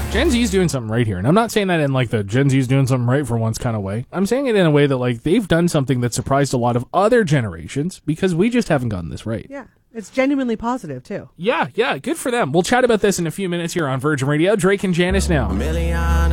Gen Z's doing something right here. And I'm not saying that in like the Gen Z's doing something right for once kind of way. I'm saying it in a way that like they've done something that surprised a lot of other generations because we just haven't gotten this right. Yeah. It's genuinely positive, too. Yeah, good for them. We'll chat about this in a few minutes here on Virgin Radio. Drake and Janice now.